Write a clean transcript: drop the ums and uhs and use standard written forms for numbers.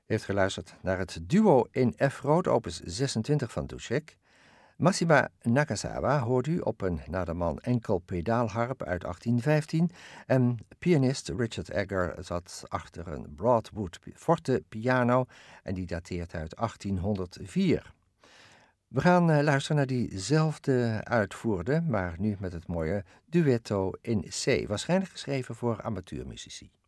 heeft geluisterd naar het duo in F-groot, opus 26 van Dussek. Mashima Nakazawa hoort u op een naderman enkel pedaalharp uit 1815 en pianist Richard Egger zat achter een Broadwood forte piano en die dateert uit 1804. We gaan luisteren naar diezelfde uitvoerde, maar nu met het mooie duetto in C, waarschijnlijk geschreven voor amateurmuzici.